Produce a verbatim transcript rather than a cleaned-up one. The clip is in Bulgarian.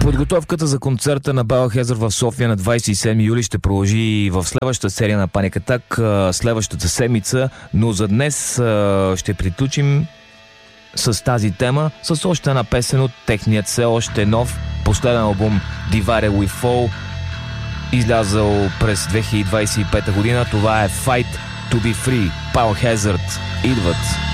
Подготовката за концерта на Biohazard в София на двадесет и седми юли ще продължи в следващата серия на Panic Attack следващата седмица, но за днес ще приключим с тази тема, с още една песен от техният все още нов последен албум Divided We Fall, излязъл през две хиляди двадесет и пета година. Това е Fight to be Free. Biohazard идват.